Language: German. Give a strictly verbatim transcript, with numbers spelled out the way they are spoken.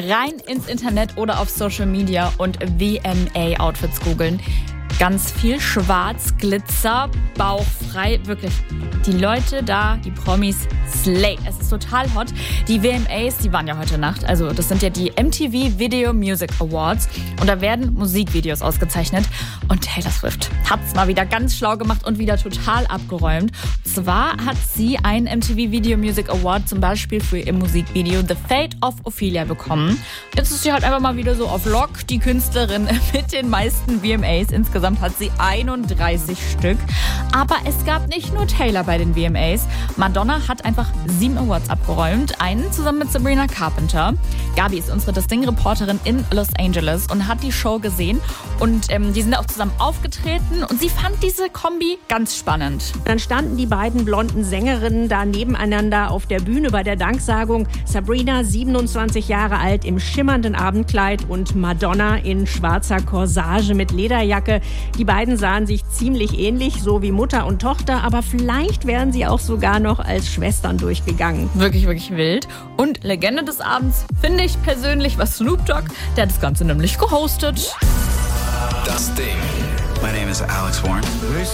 rein ins Internet oder auf Social Media und V M A-Outfits googeln. Ganz viel Schwarz, Glitzer, bauchfrei, wirklich. Die Leute da, die Promis, slay. Es ist total hot. Die V M As, die waren ja heute Nacht. Also das sind ja die M T V Video Music Awards. Und da werden Musikvideos ausgezeichnet. Und Taylor Swift hat's mal wieder ganz schlau gemacht und wieder total abgeräumt. Und zwar hat sie einen M T V Video Music Award zum Beispiel für ihr Musikvideo The Fate of Ophelia bekommen. Jetzt ist sie halt einfach mal wieder so auf Lock, die Künstlerin mit den meisten V M As. Insgesamt hat sie einunddreißig Stück. Aber es gab nicht nur Taylor bei den V M As. Madonna hat einfach sieben Awards abgeräumt. Einen zusammen mit Sabrina Carpenter. Gabi ist unsere Disting-Reporterin in Los Angeles und hat die Show gesehen. Und ähm, die sind auch zusammen aufgetreten. Und sie fand diese Kombi ganz spannend. Dann standen die beiden blonden Sängerinnen da nebeneinander auf der Bühne bei der Danksagung. Sabrina, siebenundzwanzig Jahre alt, im schimmernden Abendkleid und Madonna in schwarzer Corsage mit Lederjacke. Die beiden sahen sich ziemlich ähnlich, so wie Mutter und Tochter, aber vielleicht wären sie auch sogar noch als Schwestern durchgegangen. Wirklich, wirklich wild. Und Legende des Abends finde ich persönlich war Snoop Dogg, der hat das Ganze nämlich gehostet. Das Ding. My name is Alex Warren.